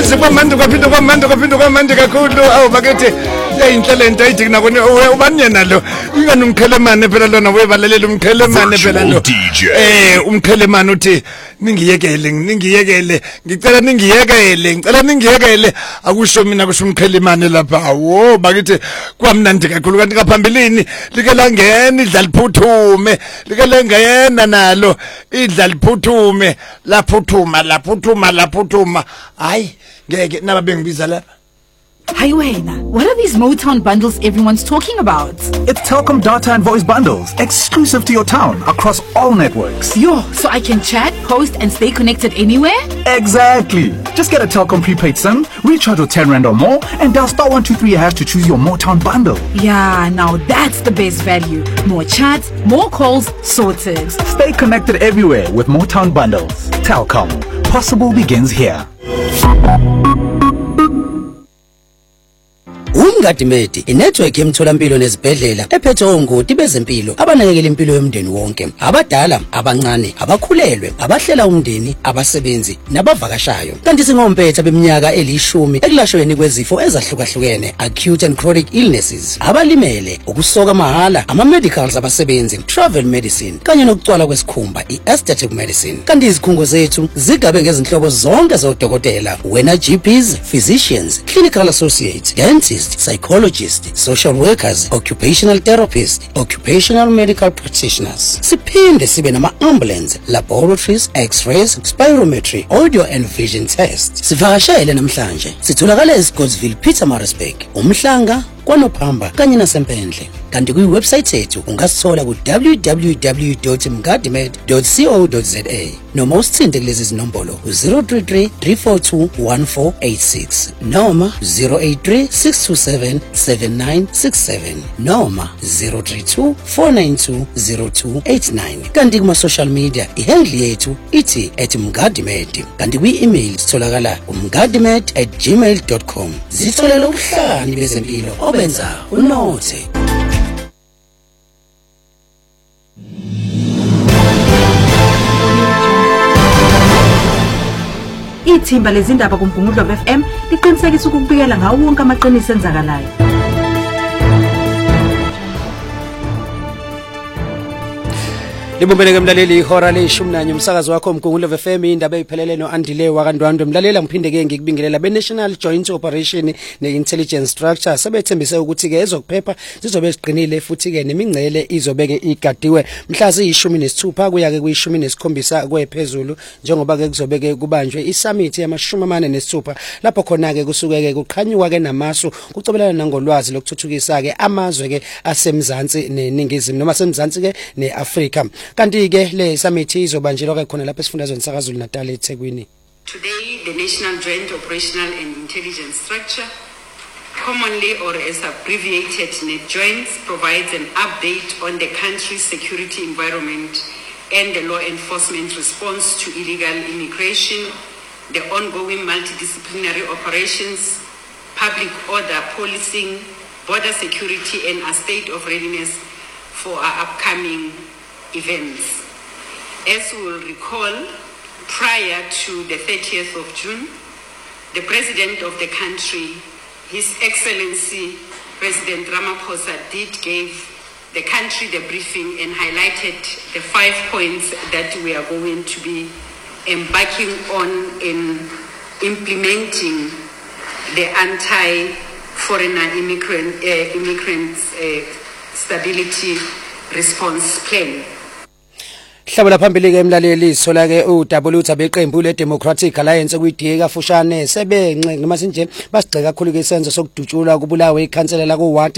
kwamanje kwamanje kakhulu awu bakethi yayinhlelento ayidikina kona ubani yena lo ingani umkhelemane phela lona webalalela umkhelemane phela lo umkhelemane uthi ningiyekele ngicela ningiyekele akusho mina kusho umkhelemane lapha awo bakithi kwamnandi kakhulu kanti kaphambelini like langena idla liphuthume like langena nalo idla liphuthume laphuthuma hayi ngeke naba bengibiza lapha. Hey Wayne, what are these Motown bundles everyone's talking about? It's Telkom data and voice bundles, exclusive to your town, across all networks. Yo, so I can chat, post and stay connected anywhere? Exactly. Just get a Telkom prepaid SIM, recharge with 10 Rand or more, and dial *123# to choose your Motown bundle. Yeah, now that's the best value. More chats, more calls, sorted. Stay connected everywhere with Motown bundles. Telkom. Possible begins here. Umngadimedi inetwork yemtholampilo nezibhedlela ephethe ongoti bezempilo abanakekela impilo yomndeni wonke, abadala, abancane, abakhulelwe, abahlela umndeni, abasebenzi nabavakashayo. Kanti singompetha beminyaka eli10 ekulashweni kwezifo ezahlukahlukene, acute and chronic illnesses, abalimele, ukusoka mahala, ama-medicals abasebenzi, travel medicine kanye nokucwala kwesikhumba, i-aesthetic medicine. Kanti izikhungo zethu zigabe ngezinhlobo zonke zodokotela, wena GPs, physicians, clinical associates, dentists, psychologists, social workers, occupational therapists, occupational medical practitioners. Siphinde sibe nama-ambulance, laboratories, x-rays, spirometry, audio and vision tests. Sivakashele namhlanje. Sitholakala eScottsville, Pietermaritzburg, uMhlanga, kwaNophamba kanye naseMpendle. Kanti kwi-website yethu ungasithola ku www.mgadimed.co.za noma usithinte kulezi zinombolo 033 342 1486 noma 083 627 7967 noma 032 492 0289. Kanti kuma-social media ihandle yethu ithi @mgadimed. Kanti kwi-email sitholakala mgadimed@gmail.com. Zitholela ubuhlani bezempilo obenza unothe. Ithimba lezindaba kuMgungundlovu FM liqinisekisa ukubikela ngawo wonke amaqiniso enzakalayo. Libumbeleke mlaleli ihora le-11 umsakazo wakho Mgungundlovu FM indaba eziphelele noAndile wakandwandwe. Mlalela ngiphinde ke ngikubingelela be-National Joint Operation ne-Intelligence Structure sebethembise ukuthi ke ezokuphepha zizobe ziqinile futhi ke nemingcele izobeke igadiwe mhla zi-16 kuya ke kuyi-17 kwephezulu njengoba ke kuzobeke kubanjwe i-summit yama-46 lapho khona ke kusuke ke kuqhanyuka ke namasu kucobelana nangolwazi lokuthuthukisa ke amazwe ke asemzansi neningizimu noma semzansi ke neAfrika. Kanti ke le summit izobanjelwa ke khona lapha esifundazweni saKwaZulu-Natal eThekwini. Today, the National Joint Operational and Intelligence Structure, commonly or as abbreviated NETJOINTS, provides an update on the country's security environment and the law enforcement response to illegal immigration, the ongoing multidisciplinary operations, public order policing, border security, and a state of readiness for our upcoming events. As we will recall, prior to the 30th of June, the President of the country, His Excellency President Ramaphosa, did give the country the briefing and highlighted the 5 points that we are going to be embarking on in implementing the anti-foreigner immigrants stability response plan. Hlabela phambili ke mlaleli sola ke uWT beqembu leDemocratic Alliance kuyidika fushane sebenxe noma sinje basigceka kakhulu ke isenzo sokudutshulwa kubulawa ikhansela la kuWard